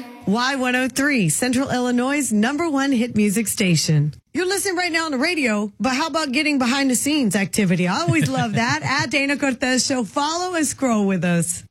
Y103, Central Illinois' #1 hit music station. You're listening right now on the radio, but how about getting behind the scenes activity? I always love that. At Dana Cortez Show, follow and scroll with us.